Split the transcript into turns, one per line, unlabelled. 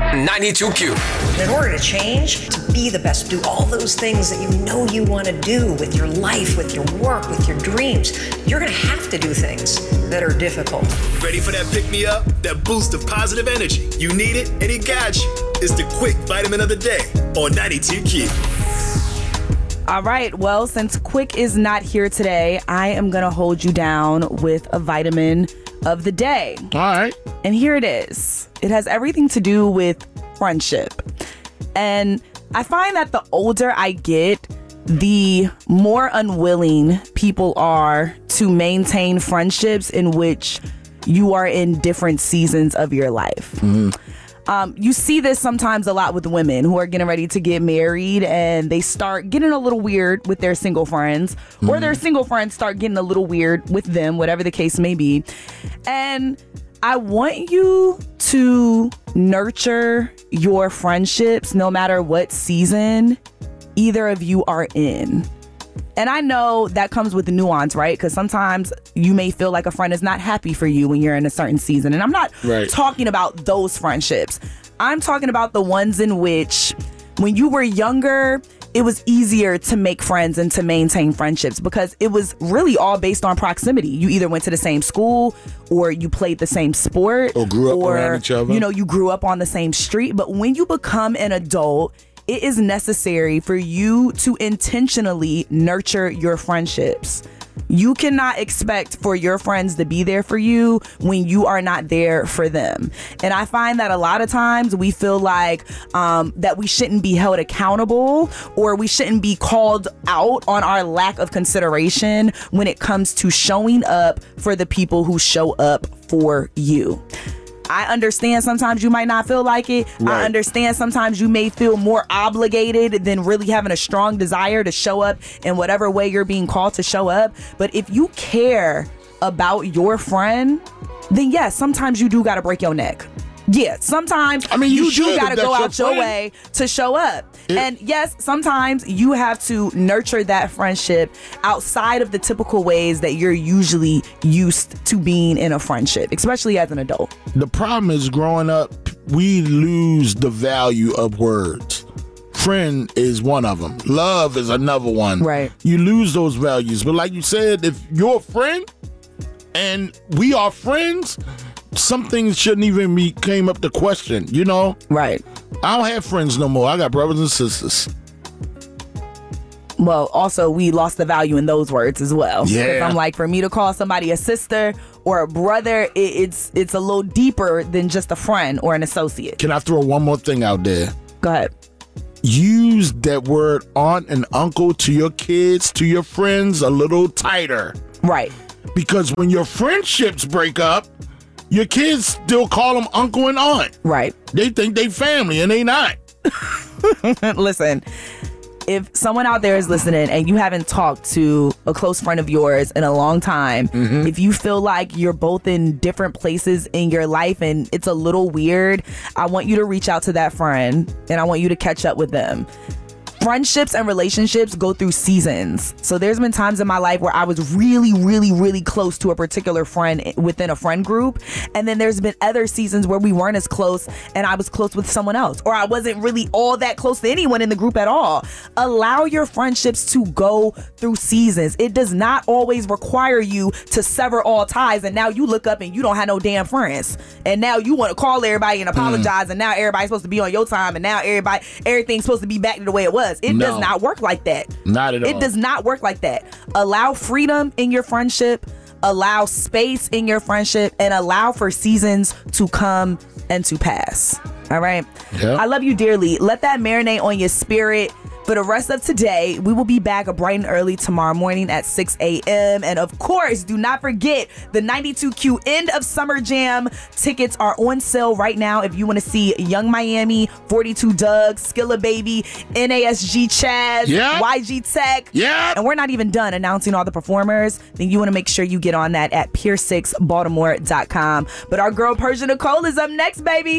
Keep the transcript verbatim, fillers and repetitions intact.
ninety-two Q.
In order to change, to be the best, do all those things that you know you want to do with your life, with your work, with your dreams, you're going to have to do things that are difficult.
Ready for that pick-me-up? That boost of positive energy? You need it, and it got you. It's the Quick Vitamin of the Day on ninety-two Q.
All right, well, since Quick is not here today, I am going to hold you down with a vitamin of the day.
All right.
And here it is. It has everything to do with friendship. And I find that the older I get, the more unwilling people are to maintain friendships in which you are in different seasons of your life. Mm-hmm. Um, you see this sometimes a lot with women who are getting ready to get married and they start getting a little weird with their single friends, mm-hmm. or their single friends start getting a little weird with them, whatever the case may be. And I want you to nurture your friendships no matter what season either of you are in. And I know that comes with the nuance, right? Because sometimes you may feel like a friend is not happy for you when you're in a certain season. And I'm not right. talking about those friendships. I'm talking about the ones in which when you were younger, it was easier to make friends and to maintain friendships because it was really all based on proximity. You either went to the same school or you played the same sport.
Or grew up
or,
around each other.
You know, you grew up on the same street. But when you become an adult, it is necessary for you to intentionally nurture your friendships. You cannot expect for your friends to be there for you when you are not there for them. And I find that a lot of times we feel like um, that we shouldn't be held accountable or we shouldn't be called out on our lack of consideration when it comes to showing up for the people who show up for you. I understand sometimes you might not feel like it. Right. I understand sometimes you may feel more obligated than really having a strong desire to show up in whatever way you're being called to show up. But if you care about your friend, then yes, sometimes you do got to break your neck. Yeah, sometimes
I mean, you,
you do got to go out your,
your
way to show up.
It,
and yes, sometimes you have to nurture that friendship outside of the typical ways that you're usually used to being in a friendship, especially as an adult.
The problem is growing up, we lose the value of words. Friend is one of them. Love is another one.
Right.
You lose those values. But like you said, if you're a friend and we are friends, some things shouldn't even be came up to question, you know?
Right.
I don't have friends no more. I got brothers and sisters.
Well, also, we lost the value in those words as well.
Yeah.
I'm like, for me to call somebody a sister or a brother, it, it's it's a little deeper than just a friend or an associate.
Can I throw one more thing out there?
Go ahead.
Use that word aunt and uncle to your kids, to your friends, a little tighter.
Right.
Because when your friendships break up, your kids still call them uncle and aunt.
Right.
They think they family and they not.
Listen, if someone out there is listening and you haven't talked to a close friend of yours in a long time, mm-hmm. if you feel like you're both in different places in your life and it's a little weird, I want you to reach out to that friend and I want you to catch up with them. Friendships and relationships go through seasons. So there's been times in my life where I was really, really, really close to a particular friend within a friend group. And then there's been other seasons where we weren't as close and I was close with someone else. Or I wasn't really all that close to anyone in the group at all. Allow your friendships to go through seasons. It does not always require you to sever all ties. And now you look up and you don't have no damn friends. And now you want to call everybody and apologize. Mm. And now everybody's supposed to be on your time. And now everybody, everything's supposed to be back to the way it was. It no. does not work like that.
Not at all.
It does not work like that. Allow freedom in your friendship, allow space in your friendship, and allow for seasons to come and to pass. All right?
Yep.
I love you dearly. Let that marinate on your spirit. For the rest of today, we will be back bright and early tomorrow morning at six a.m. And of course, do not forget the ninety-two Q End of Summer Jam. Tickets are on sale right now if you want to see Young Miami, forty-two Doug, Skilla Baby, N A S G Chaz,
yeah.
Y G Tech.
Yeah.
And we're not even done announcing all the performers. Then you want to make sure you get on that at pier six baltimore dot com. But our girl Persia Nicole is up next, baby.